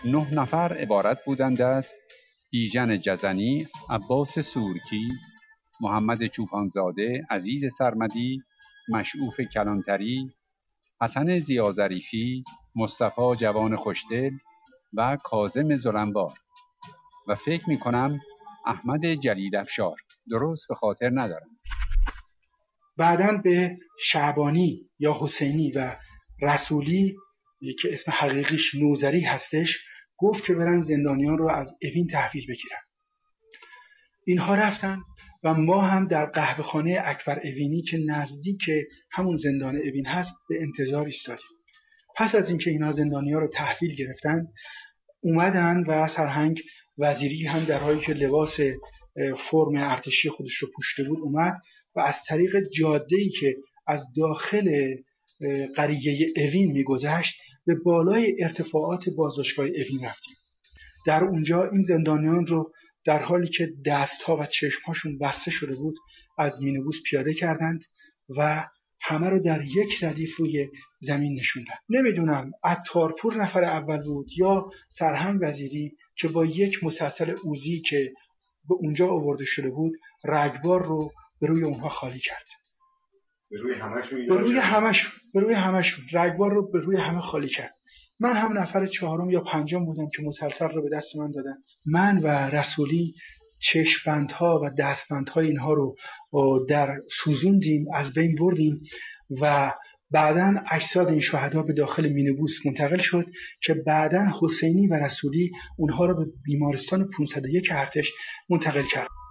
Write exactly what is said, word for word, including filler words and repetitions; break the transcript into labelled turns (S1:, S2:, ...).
S1: نه نفر عبارت بودند از بیژن جزنی، عباس سورکی، محمد چوپانزاده، عزیز سرمدی، مشعوف کلانتری، حسن ضیاظریفی، مصطفی جوان خوشدل و کاظم ظلموار و فکر می کنم احمد جلیل افشار، درست به خاطر ندارم.
S2: بعداً به شعبانی یا حسینی و رسولی که اسم حقیقیش نوذری هستش گفت که برن زندانیان رو از اوین تحویل بگیرن. اینها رفتن و ما هم در قهوه‌خانه اکبر اوینی که نزدیک همون زندان اوین هست به انتظار ایستادیم. پس از اینکه اینها زندانیان رو تحویل گرفتن اومدن و سرهنگ وزیری هم در حالی که لباس فرم ارتشی خودش رو پوشیده بود اومد و از طریق جاده‌ای که از داخل قریه اوین میگذشت به بالای ارتفاعات بازداشتگاه اوین رفتیم. در اونجا این زندانیان رو در حالی که دستها و چشمهاشون بسته شده بود از مینیبوس پیاده کردند و همه رو در یک ردیف روی زمین نشوندن. نمیدونم عطارپور نفر اول بود یا سرهنگ وزیری که با یک مسلسل اوزی که به اونجا آورده شده بود رگبار رو به روی اونها خالی کرد.
S3: به روی همشون
S2: به روی همشون به روی همشون رگبار رو به روی همه خالی کرد. من هم نفر چهارم یا پنجم بودم که مسلسل رو به دست من دادن. من و رسولی چشم‌بندها و دستبندهای اینها رو در سوزوندیم، از بین بردیم و بعداً اجساد این شهدا به داخل مینیبوس منتقل شد که بعداً حسینی و رسولی اونها رو به بیمارستان پانصد و یک ارتش منتقل کرد.